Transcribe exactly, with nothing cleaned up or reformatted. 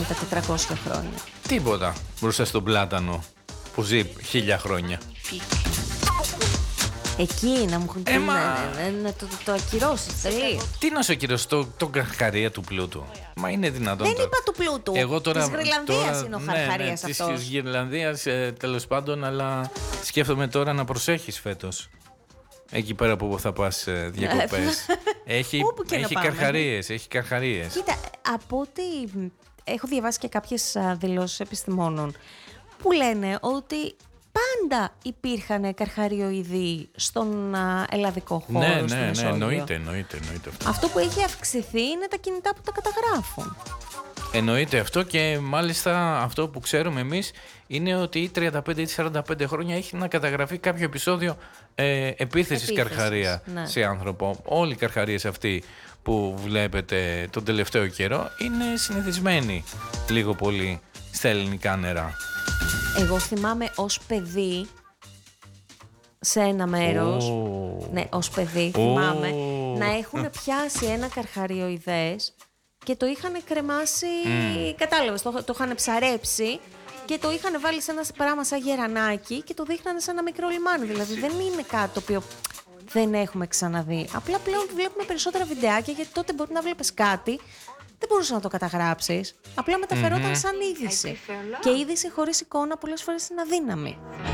κάνει τα τετρακόσια χρόνια? Τίποτα μπροστά στον πλάτανο που ζει χίλια χρόνια. Εκεί να μου πει Ε, μα- να, να, να το, το, το ακυρώσεις τελείως. Τι να σου ακυρώσω, το, το καρχαρία του πλούτου. Μα είναι δυνατόν. Δεν τώρα. είπα του πλούτου. Εγώ τώρα, Της Γροιλανδίας τώρα- είναι ο ναι, Χαρχαρίας ναι, αυτός. Της Γροιλανδίας ε, τέλος πάντων, αλλά σκέφτομαι τώρα να προσέχεις φέτος. Εκεί πέρα που θα πας ε, διακοπές. έχει Όπου και να έχει πάμε. καρχαρίες, έχει καρχαρίες. Κοίτα, από ό,τι έχω διαβάσει και κάποιες α, δηλώσεις επιστημόνων που λένε ότι πάντα υπήρχαν καρχαριοειδή στον α, ελλαδικό χώρο, Ναι, στη ναι, ναι, Μεσόγειο. εννοείται, εννοείται, εννοείται αυτό. Αυτό που έχει αυξηθεί είναι τα κινητά που τα καταγράφουν. Εννοείται αυτό και μάλιστα αυτό που ξέρουμε εμείς είναι ότι ή τριάντα πέντε ή σαράντα πέντε χρόνια έχει να καταγραφεί κάποιο επεισόδιο ε, επίθεσης, Επίθεσης, καρχαρία ναι. σε άνθρωπο. Όλοι οι καρχαρίες αυτοί που βλέπετε τον τελευταίο καιρό είναι συνηθισμένοι λίγο πολύ στα ελληνικά νερά. Εγώ θυμάμαι ως παιδί σε ένα μέρος, Ω. ναι, ως παιδί Ω. θυμάμαι, να έχουν πιάσει ένα καρχαριοειδές και το είχαν κρεμάσει, κατάλαβες, το, το είχαν ψαρέψει και το είχαν βάλει σε ένα πράγμα σαν γερανάκι και το δείχνανε σε ένα μικρό λιμάνι. Δηλαδή δεν είναι κάτι το οποίο δεν έχουμε ξαναδεί. Απλά πλέον βλέπουμε περισσότερα βιντεάκια, γιατί τότε μπορεί να βλέπεις κάτι, δεν μπορούσε να το καταγράψεις. Απλά μεταφερόταν σαν είδηση. Και είδηση χωρίς εικόνα πολλές φορές είναι αδύναμη.